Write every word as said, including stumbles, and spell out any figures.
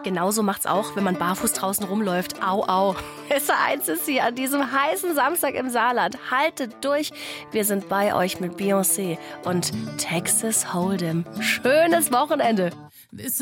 genauso macht's auch, wenn man barfuß draußen rumläuft. Au, au. S R eins ist hier an diesem heißen Samstag im Saarland. Haltet durch. Wir sind bei euch mit Beyoncé und Texas Hold'em. Schönes Wochenende.